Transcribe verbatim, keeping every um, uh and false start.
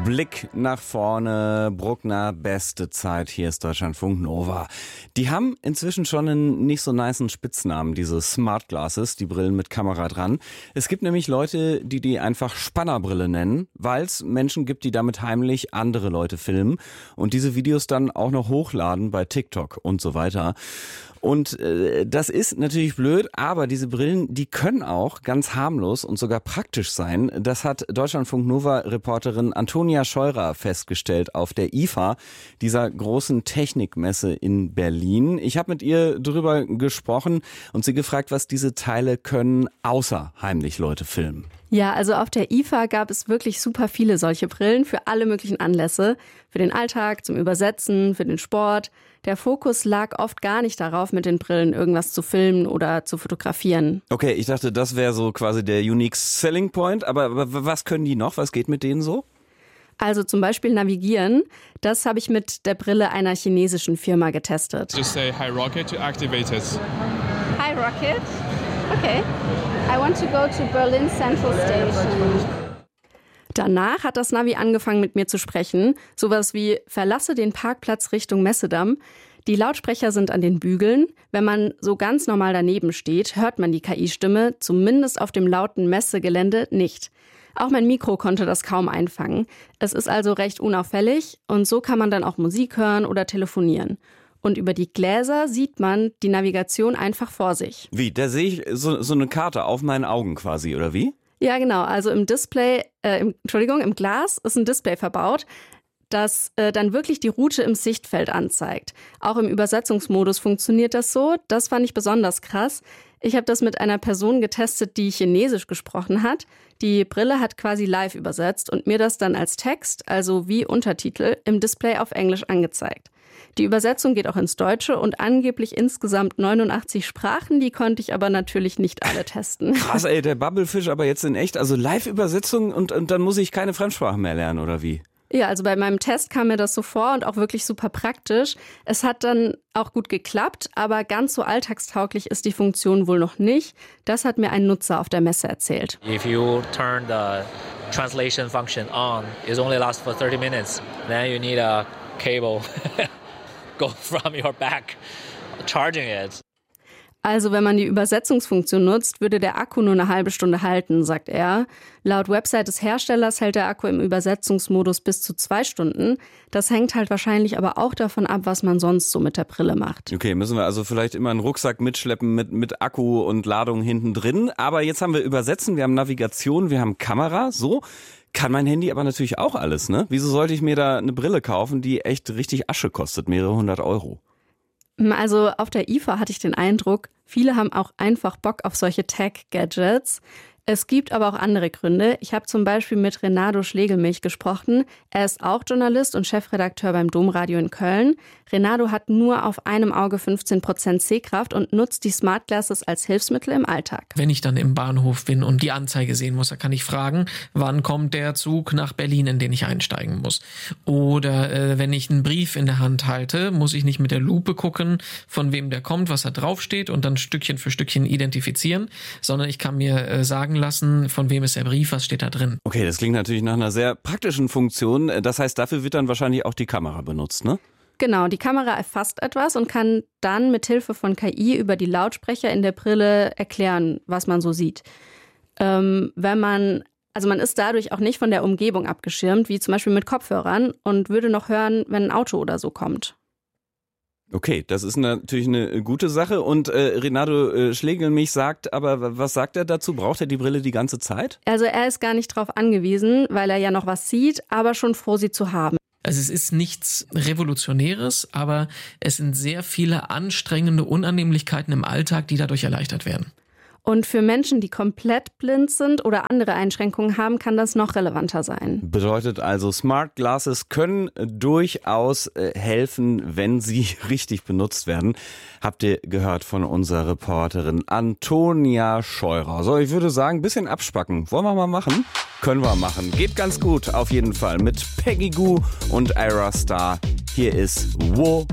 Blick nach vorne, Bruckner, beste Zeit, hier ist Deutschlandfunk Nova. Die haben inzwischen schon einen nicht so nicen Spitznamen, diese Smart Glasses, die Brillen mit Kamera dran. Es gibt nämlich Leute, die die einfach Spannerbrille nennen, weil es Menschen gibt, die damit heimlich andere Leute filmen und diese Videos dann auch noch hochladen bei TikTok und so weiter. Und äh, das ist natürlich blöd, aber diese Brillen, die können auch ganz harmlos und sogar praktisch sein. Das hat Deutschlandfunk Nova-Reporterin Antonia Scheurer festgestellt auf der I F A, dieser großen Technikmesse in Berlin. Ich habe mit ihr drüber gesprochen und sie gefragt, was diese Teile können, außer heimlich Leute filmen. Ja, also auf der I F A gab es wirklich super viele solche Brillen für alle möglichen Anlässe. Für den Alltag, zum Übersetzen, für den Sport. Der Fokus lag oft gar nicht darauf, mit den Brillen irgendwas zu filmen oder zu fotografieren. Okay, ich dachte, das wäre so quasi der Unique Selling Point. Aber, aber was können die noch? Was geht mit denen so? Also zum Beispiel navigieren. Das habe ich mit der Brille einer chinesischen Firma getestet. Just say hi rocket to activate it. Hi rocket. Okay. I want to go to Berlin Central Station. Danach hat das Navi angefangen mit mir zu sprechen. Sowas wie, verlasse den Parkplatz Richtung Messedamm. Die Lautsprecher sind an den Bügeln. Wenn man so ganz normal daneben steht, hört man die K I-Stimme, zumindest auf dem lauten Messegelände nicht. Auch mein Mikro konnte das kaum einfangen. Es ist also recht unauffällig und so kann man dann auch Musik hören oder telefonieren. Und über die Gläser sieht man die Navigation einfach vor sich. Wie, da sehe ich so, so eine Karte auf meinen Augen quasi, oder wie? Ja, genau. Also im Display, äh, im, Entschuldigung, im Glas ist ein Display verbaut, das äh, dann wirklich die Route im Sichtfeld anzeigt. Auch im Übersetzungsmodus funktioniert das so. Das fand ich besonders krass. Ich habe das mit einer Person getestet, die Chinesisch gesprochen hat. Die Brille hat quasi live übersetzt und mir das dann als Text, also wie Untertitel, im Display auf Englisch angezeigt. Die Übersetzung geht auch ins Deutsche und angeblich insgesamt neunundachtzig Sprachen, die konnte ich aber natürlich nicht alle testen. Krass, ey, der Bubblefish aber jetzt in echt, also Live-Übersetzung und, und dann muss ich keine Fremdsprachen mehr lernen, oder wie? Ja, also bei meinem Test kam mir das so vor und auch wirklich super praktisch. Es hat dann auch gut geklappt, aber ganz so alltagstauglich ist die Funktion wohl noch nicht. Das hat mir ein Nutzer auf der Messe erzählt. If you turn the translation function on, it only lasts for thirty minutes. Then you need a cable go from your back charging it. Also wenn man die Übersetzungsfunktion nutzt, würde der Akku nur eine halbe Stunde halten, sagt er. Laut Website des Herstellers hält der Akku im Übersetzungsmodus bis zu zwei Stunden. Das hängt halt wahrscheinlich aber auch davon ab, was man sonst so mit der Brille macht. Okay, müssen wir also vielleicht immer einen Rucksack mitschleppen mit, mit Akku und Ladung hinten drin. Aber jetzt haben wir Übersetzen, wir haben Navigation, wir haben Kamera, so. Kann mein Handy aber natürlich auch alles, ne? Wieso sollte ich mir da eine Brille kaufen, die echt richtig Asche kostet, mehrere hundert Euro? Also auf der I F A hatte ich den Eindruck, viele haben auch einfach Bock auf solche Tech-Gadgets. Es gibt aber auch andere Gründe. Ich habe zum Beispiel mit Renato Schlegelmilch gesprochen. Er ist auch Journalist und Chefredakteur beim Domradio in Köln. Renato hat nur auf einem Auge fünfzehn Prozent Sehkraft und nutzt die Smart Glasses als Hilfsmittel im Alltag. Wenn ich dann im Bahnhof bin und die Anzeige sehen muss, dann kann ich fragen, wann kommt der Zug nach Berlin, in den ich einsteigen muss. Oder äh, wenn ich einen Brief in der Hand halte, muss ich nicht mit der Lupe gucken, von wem der kommt, was da draufsteht und dann Stückchen für Stückchen identifizieren, sondern ich kann mir äh, sagen lassen, von wem ist der Brief, was steht da drin. Okay, das klingt natürlich nach einer sehr praktischen Funktion. Das heißt, dafür wird dann wahrscheinlich auch die Kamera benutzt, ne? Genau, die Kamera erfasst etwas und kann dann mit Hilfe von K I über die Lautsprecher in der Brille erklären, was man so sieht. Ähm, wenn man, also man ist dadurch auch nicht von der Umgebung abgeschirmt, wie zum Beispiel mit Kopfhörern und würde noch hören, wenn ein Auto oder so kommt. Okay, das ist natürlich eine gute Sache. Und äh, Renato äh, Schlegelmilch sagt, aber was sagt er dazu? Braucht er die Brille die ganze Zeit? Also er ist gar nicht drauf angewiesen, weil er ja noch was sieht, aber schon froh, sie zu haben. Also es ist nichts Revolutionäres, aber es sind sehr viele anstrengende Unannehmlichkeiten im Alltag, die dadurch erleichtert werden. Und für Menschen, die komplett blind sind oder andere Einschränkungen haben, kann das noch relevanter sein. Bedeutet also, Smart Glasses können durchaus helfen, wenn sie richtig benutzt werden. Habt ihr gehört von unserer Reporterin Antonia Scheurer. So, ich würde sagen, ein bisschen abspacken. Wollen wir mal machen? Können wir machen. Geht ganz gut, auf jeden Fall. Mit Peggy Gou und Ira Star. Hier ist Wo